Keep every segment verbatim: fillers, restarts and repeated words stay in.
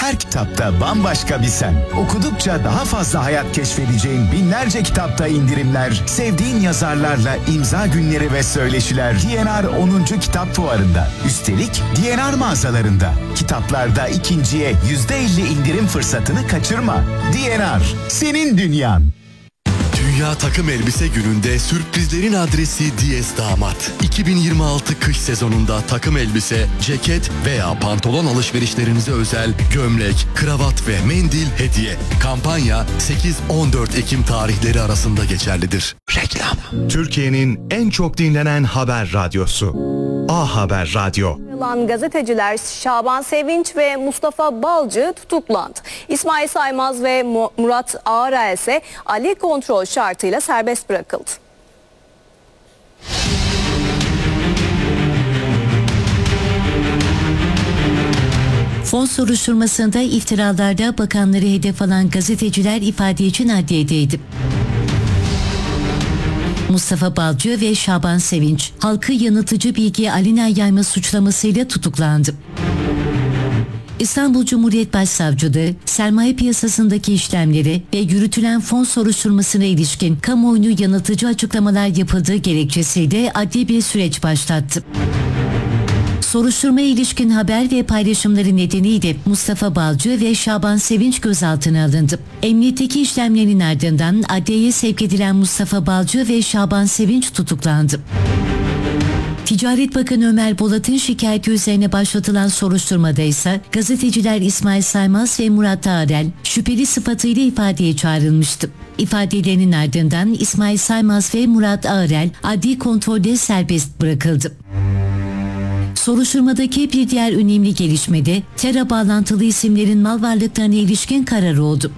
Her kitapta bambaşka bir sen. Okudukça daha fazla hayat keşfedeceğin binlerce kitapta indirimler, sevdiğin yazarlarla imza günleri ve söyleşiler D N R onuncu Kitap Fuarı'nda. Üstelik D N R mağazalarında. Kitaplarda ikinciye yüzde elli indirim fırsatını kaçırma. D N R, senin dünyan. Dünya Takım Elbise Günü'nde sürprizlerin adresi D S Damat. iki bin yirmi altı kış sezonunda takım elbise, ceket veya pantolon alışverişlerinize özel gömlek, kravat ve mendil hediye. Kampanya sekiz on dört Ekim tarihleri arasında geçerlidir. Reklam. Türkiye'nin en çok dinlenen haber radyosu. A Haber Radyo. Gazeteciler Şaban Sevinç ve Mustafa Balcı tutuklandı. İsmail Saymaz ve Murat Ağarel ise Ali kontrol şartıyla serbest bırakıldı. Fon soruşturmasında iftiralarda bakanları hedef alan gazeteciler ifade için adliyedeydi. Mustafa Balcı ve Şaban Sevinç, halkı yanıltıcı bilgi alenen yayma suçlamasıyla tutuklandı. İstanbul Cumhuriyet Başsavcılığı, sermaye piyasasındaki işlemleri ve yürütülen fon soruşturmasına ilişkin kamuoyunu yanıltıcı açıklamalar yapıldığı gerekçesiyle adli bir süreç başlattı. Soruşturmaya ilişkin haber ve paylaşımları nedeniyle Mustafa Balcı ve Şaban Sevinç gözaltına alındı. Emniyetteki işlemlerin ardından adliyeye sevk edilen Mustafa Balcı ve Şaban Sevinç tutuklandı. Ticaret Bakanı Ömer Bolat'ın şikayeti üzerine başlatılan soruşturmada ise gazeteciler İsmail Saymaz ve Murat Ağarel şüpheli sıfatıyla ifadeye çağrılmıştı. İfadelerinin ardından İsmail Saymaz ve Murat Ağarel adli kontrolde serbest bırakıldı. Soruşturmadaki bir diğer önemli gelişme de TERA bağlantılı isimlerin mal varlıklarına ilişkin karar oldu.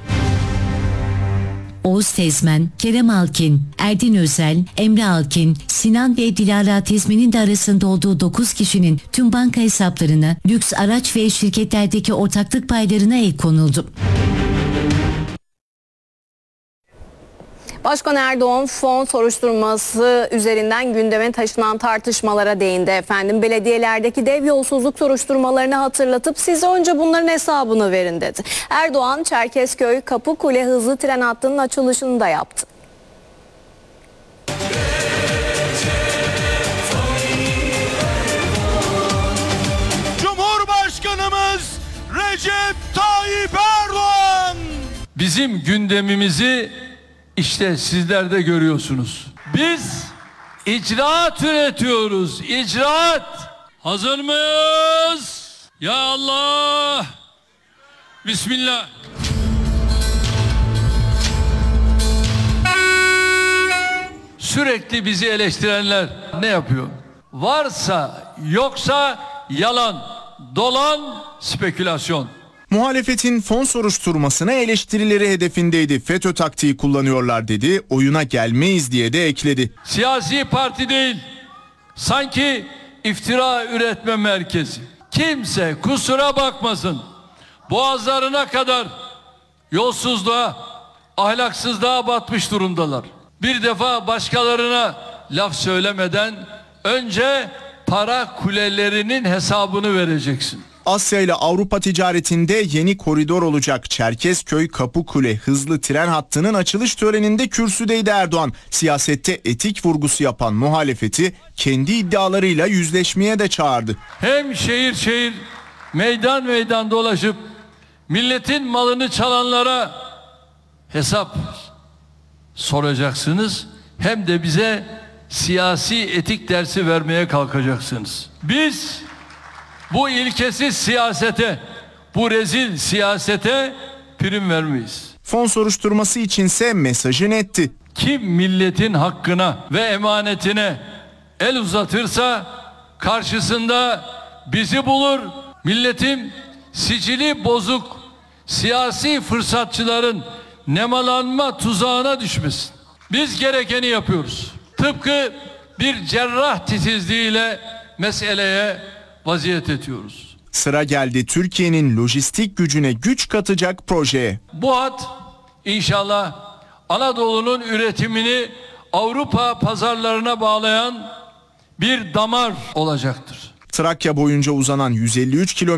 Oğuz Tezmen, Kerem Alkin, Erdin Özel, Emre Alkin, Sinan ve Dilara Tezmen'in de arasında olduğu dokuz kişinin tüm banka hesaplarına, lüks araç ve şirketlerdeki ortaklık paylarına el konuldu. Başkan Erdoğan fon soruşturması üzerinden gündeme taşınan tartışmalara değindi efendim. Belediyelerdeki dev yolsuzluk soruşturmalarını hatırlatıp siz önce bunların hesabını verin dedi. Erdoğan Çerkezköy Kapıkule hızlı tren hattının açılışını da yaptı. Cumhurbaşkanımız Recep Tayyip Erdoğan. Bizim gündemimizi İşte sizler de görüyorsunuz. Biz icraat üretiyoruz. İcraat. Hazır mıyız? Ya Allah. Bismillah. Sürekli bizi eleştirenler ne yapıyor? Varsa yoksa yalan, dolan, spekülasyon. Muhalefetin fon soruşturmasına eleştirileri hedefindeydi. FETÖ taktiği kullanıyorlar dedi. Oyuna gelmeyiz diye de ekledi. Siyasi parti değil, sanki iftira üretme merkezi. Kimse kusura bakmasın. Boğazlarına kadar yolsuzluğa, ahlaksızlığa batmış durumdalar. Bir defa başkalarına laf söylemeden önce para kulelerinin hesabını vereceksin. Asya ile Avrupa ticaretinde yeni koridor olacak. Çerkezköy Kapıkule hızlı tren hattının açılış töreninde kürsüdeydi Erdoğan. Siyasette etik vurgusu yapan muhalefeti kendi iddialarıyla yüzleşmeye de çağırdı. Hem şehir şehir meydan meydan dolaşıp milletin malını çalanlara hesap soracaksınız, hem de bize siyasi etik dersi vermeye kalkacaksınız. Biz bu ilkesiz siyasete, bu rezil siyasete prim vermeyiz. Fon soruşturması içinse mesajı netti. Kim milletin hakkına ve emanetine el uzatırsa karşısında bizi bulur. Milletin sicili bozuk siyasi fırsatçıların nemalanma tuzağına düşmesin. Biz gerekeni yapıyoruz. Tıpkı bir cerrah titizliğiyle meseleye vaziyet ediyoruz. Sıra geldi Türkiye'nin lojistik gücüne güç katacak projeye. Bu hat inşallah Anadolu'nun üretimini Avrupa pazarlarına bağlayan bir damar olacaktır. Trakya boyunca uzanan yüz elli üç kilometre